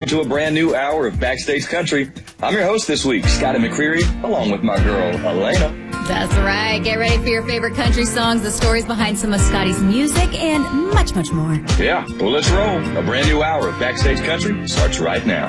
into a brand new hour of Backstage Country. I'm your host this week, Scotty McCreery, along with my girl, Elena. That's right. Get ready for your favorite country songs, the stories behind some of Scotty's music, and much, much more. Yeah, well, let's roll. A brand new hour of Backstage Country starts right now.